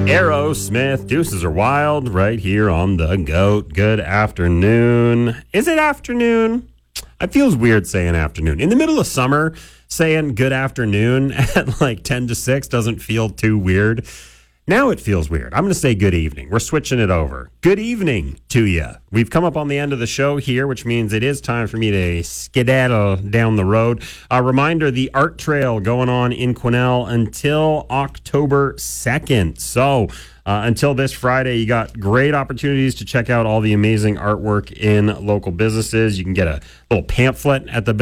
Aerosmith, Deuces Are Wild, right here on The GOAT. Good afternoon. Is it afternoon? It feels weird saying afternoon. In the middle of summer, saying good afternoon at like 10 to 6 doesn't feel too weird. Now it feels weird. I'm going to say good evening. We're switching it over. Good evening to you. We've come up on the end of the show here, which means it is time for me to skedaddle down the road. A reminder, the art trail going on in Quesnel until October 2nd. So until this Friday, you got great opportunities to check out all the amazing artwork in local businesses. You can get a little pamphlet at the